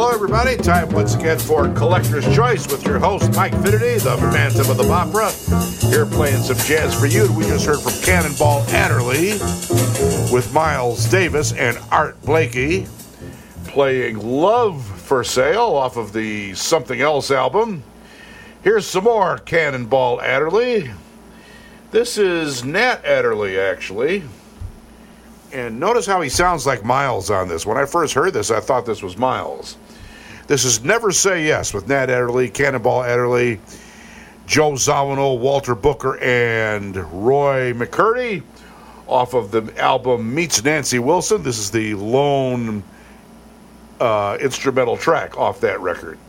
Hello, everybody. Time once again for Collector's Choice with your host, Mike Finity, the Phantom of the Opera. Here playing some jazz for you. We just heard from Cannonball Adderley with Miles Davis and Art Blakey playing Love for Sale off of the Something Else album. Here's some more Cannonball Adderley. This is Nat Adderley, actually. And notice how he sounds like Miles on this. When I first heard this, I thought this was Miles. This is Never Say Yes with Nat Adderley, Cannonball Adderley, Joe Zawinul, Walter Booker, and Roy McCurdy off of the album Meets Nancy Wilson. This is the lone instrumental track off that record.